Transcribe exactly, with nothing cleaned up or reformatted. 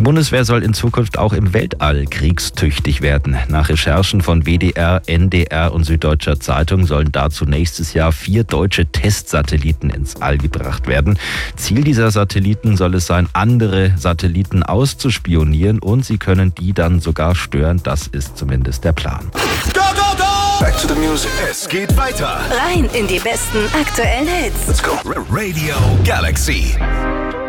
Die Bundeswehr soll in Zukunft auch im Weltall kriegstüchtig werden. Nach Recherchen von W D R, N D R und Süddeutscher Zeitung sollen dazu nächstes Jahr vier deutsche Testsatelliten ins All gebracht werden. Ziel dieser Satelliten soll es sein, andere Satelliten auszuspionieren und sie können die dann sogar stören. Das ist zumindest der Plan. Go, go, go! Back to the music. Es geht weiter. Rein in die besten aktuellen Hits. Let's go. Radio Galaxy.